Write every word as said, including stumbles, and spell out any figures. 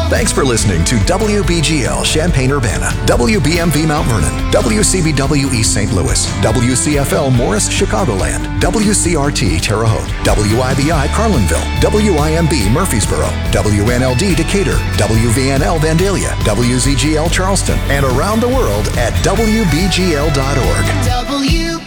Thanks for listening to W B G L Champaign-Urbana, W B M V Mount Vernon, W C B W East Saint Louis, W C F L Morris Chicagoland, W C R T Terre Haute, W I B I Carlinville, W I M B Murfreesboro, W N L D Decatur, W V N L Vandalia, W Z G L Charleston, and around the world at W B G L dot org. W